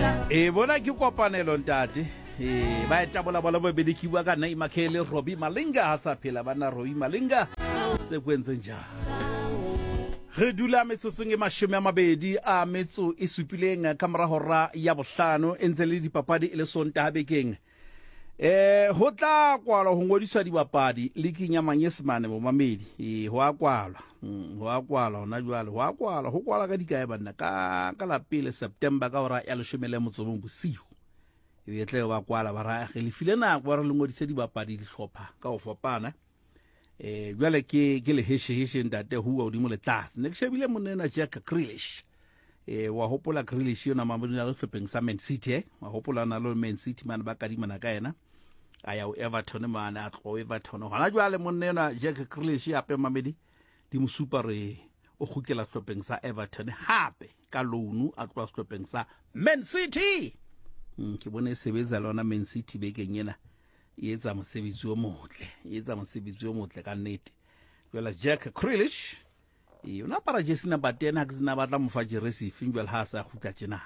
bona ke kopanelo ntate ba etabola bola bobedi ke bua ka nna Imakhele Robbie Malinga ha sa phela bana Robbie Malinga se kwentse njalo re dula metsotsong e 20 a metso e supileng ka mora hora ya bohlano entse le dipapadi e le Sontaha bekeng ho tla kwala ho ngodiswa dibapadi liking ya Manyesemane mo mamedi ho a kwala hona jwale ho a kwala ho kwala ka dikae banna ka la pele September ka hora ya 10 motsobong bosiu e tle ba kwala ba ra ge lefile nako re le ngodise dibapadi dihlopha ka ho fapana jwale ke le heshe ntate huwa odimo le tlase ne ke shebile monena Jack Grealish wa hopola Grealish yona mamodi na le hlopheng sa Man City wa hopola na lo Man City man ba kadimana ka yena aya o Everton man a tlo Everton hona jwale monena Jack Grealish ya pe mamedi di mo super o khukela hlopheng sa Everton hape ka loan a tlo hlopheng sa Man City ke bone sebetsa lona Man City bekeng yena etsa mosebetsi o motle ka nnete jwale Jack Grealish una para jesi na batena ke sina batla mofa jeresi finjwel ha sa khutla tjena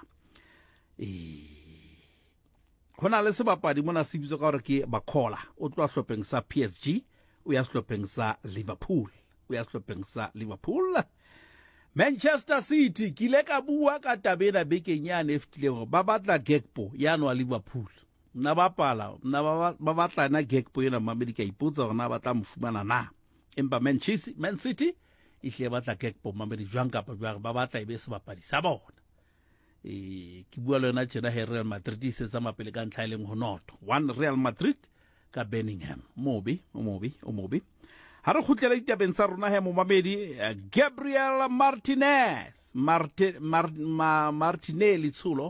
hona le sebapadi mona sebitso ka hore ke Bakhola o tloa hlopheng sa PSG o ya hlopheng sa Liverpool Manchester City kile ka bua ka tabena bekeng yane eftileng ba batla Gakpo yana wa Liverpool na bapala na ba batla na Gakpo yena mamedi ka ipotsa hore na batla mofumana na empa Man City ihle batla Gakpo mamedi jwang kapa jwang ba batla ebe sebapadi sa bona ke bua le yona tjena Real Madrid se tsa mapele ka ntlha ileng ho noto 1 Real Madrid ka Birmingham mobi ha re khutlela ditabeng tsa rona he mo mamedi Gabriel Martinelli Tshulo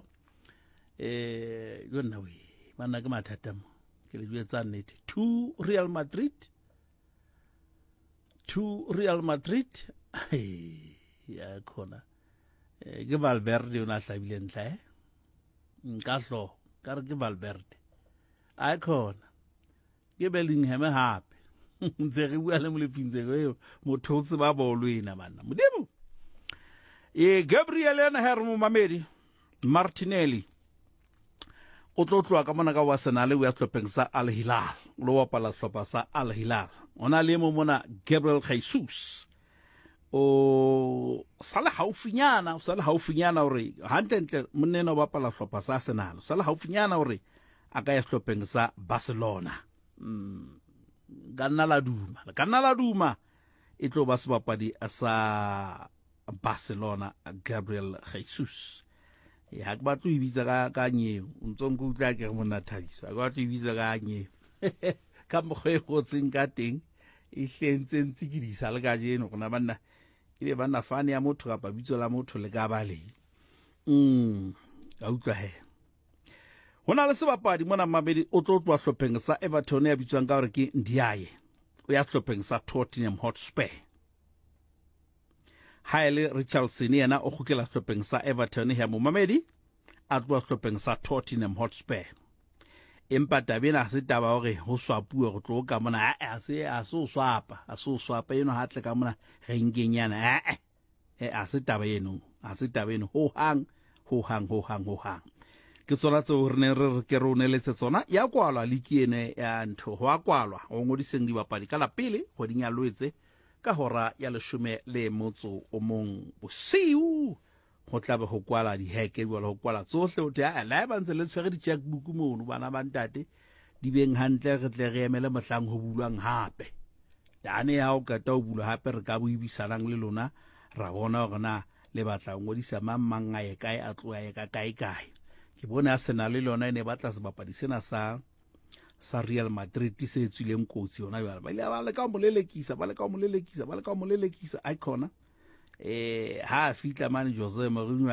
yona we bana ke mathata mo ke le jwetsa nnete 2 Real Madrid ya khona ke Valverde una hlabile ntla nkahlo ka re ke Valverde a khona ke Bellingham hape ntse re bua le molefintsego eo mothotse ba bolwena bana modimo Gabriel ena her mo mamedi Martinelli o tlotlwa ka mona ka Arsenal o ya hlopheng sa Al Hilal lo wapala hlopa sa Al Hilal ona le mo mona Gabriel Jesus o sala haufinyana hore hantle monena wa wapala hlopa sa Arsenal sala haufinyana hore aka ya hlopheng sa Barcelona ganna la duma e tlo ba sebapadi sa Barcelona Gabriel Jesus ya ke batlo ibitsa ka nyeo ntse go utla ke mona thabisa ke batlo ibitsa ka nyeo ka mogwe go tseng ka teng e hlentse ntsikidisa le ka jeno gona banna ile banna fane ya motho kapa bitso la motho le ka bale ka utla he hona le sebapadi mona mabedi o tlotlwa hlopheng sa Everton ya bitswang ka hore ke Ndiaye o ya hlopheng sa Tottenham Hotspur Haile Richarlison yena o khukela hlopheng sa Everton ya mo mamedi a tloa hlopheng sa Tottenham Hotspur empa tabena se taba hore ho swapuwe go tlo ka mona a se swapa eno ha tle ka mona rengenyana a se taba eno ho hang ke tsona tseo re ne re ke roneletse tsona ya kwalwa liki ene ya ntho ho a kwalwa go ngodiseng dibapadi ka la pele go dinya loetse ka hora ya 10 bosiu go tlabe go kwala diheke bua go kwala tsohle o tla la ba ntse le tshwere di checkbook mono bana ba ntate di beng hantle re tle re emele mohlang ho bulwang hape yane ha o ka ta o bulwa hape re ka boibisanang le lona ra bona hore na le batla ngodisa mang a ye kae a tloa ye ka kae ke bona Arsenal le lona ene batla se bapadi sena sa Real Madrid se tswileng kotsi yona jwale ba ile ba le ka mo lelekisa icona ha fitla man Jose Mourinho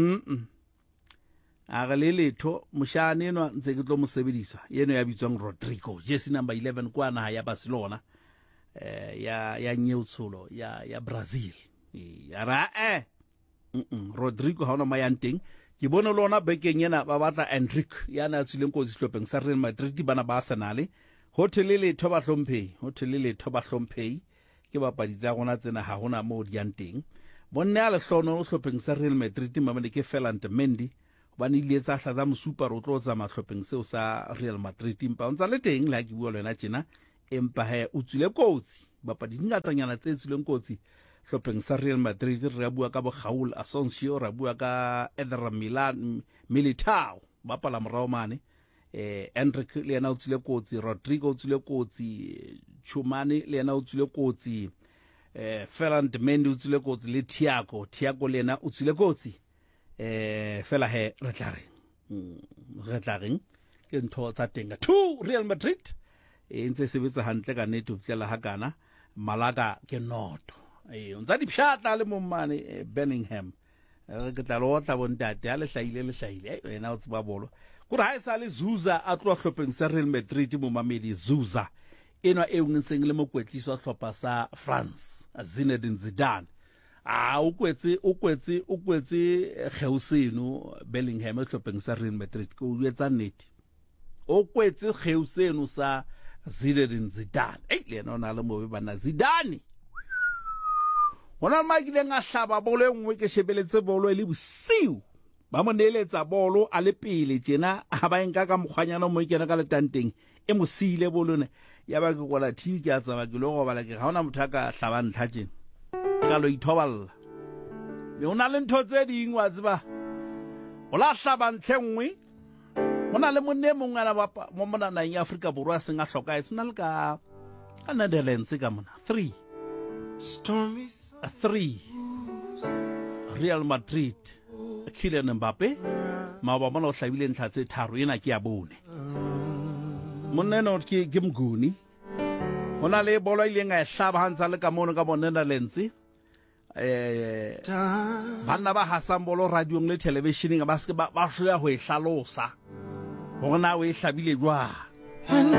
a ga le letho moshane no ntse ke tlo mo sebedisa yeno ya bitswang Rodrigo jersey number 11 kwa na ya Barcelona ya Nyeutsolo ya Brazil ara Rodrigo ha ona mayanteng ke bona lona bekeng yena ba batla Endrick yana tsileng ko dihlopeng sa Real Madrid bana ba Arsenal hotel le thoba hlomphei ke bapadi tsa gona tsena ha hona mo di yanteng bonna le hlono o hlopheng sa Real Madrid mamane ke Ferland Mendy ba ne ile tsa hla mosupa ro tlo tsa mahlopheng seo sa Real Madrid impa ontsa le teng la ke bua le wena tjena empa he o tswile kotsi bapadi dingatanyana tse tswileng kotsi hlopheng sa Real Madrid re bua ka bo Raul Asensio ra bua ka Eder Militao ba pala morao mane Endrick le yena o tswile kotsi Rodrigo o tswile kotsi Chumani le yena o tswile kotsi Ferland Mendy o tswile kotsi le Thiago le yena o tswile kotsi fela he re tla reng ke ntho tsa tenga 2 Real Madrid ntse sebetsa hantle ka nete o fitlela hakana Malaga ke noto ntsa di phyatla le momane Birmingham ke tla lotla bontate a le hlahile wena o tseba bolo kore ha e sa le Zuza a tlo hlopheng sa Real Madrid mo mamedi Zuza eno e ngtseng le mokwetliso wa hlopha sa France Zinedine Zidane o kwetse Geuseno Bellingham hlopheng sa Real Madrid ko uetsa nnete o kwetse Geuseno sa Zinedine Zidane le yena o na le mobe bana Zidane ona magileng a hlaba bolo engwe ke shebeletse bolo le bosiu ba mo neletsa bolo a le pele tjena ha ba enka ka mokgwanyana mo ikena ka letanteng e mo siile bolone ya ba ke gola TV ke a tsaba ke lo go bala ke ga ona motho ka hlaba ntha tjena ka lo ithoballa le ona le ntho tse dingwe a tseba o la hlaba ntlengwe ona le monne mongana ba mo mona na ya Afrika borwa se nga hloka e sena le ka Netherlands ka mona 3 Real Madrid Kylian Mbappe ba bona o hlabile ntlha tse tharo ena ke ya bone moneno ke mguni ona le bolo ile nga hlaba hantsa le ka mono ka Netherlands bana ba hasang bolo radio le televisioning ba se ba hloya ho e hlalosa bona o e hlabile jwa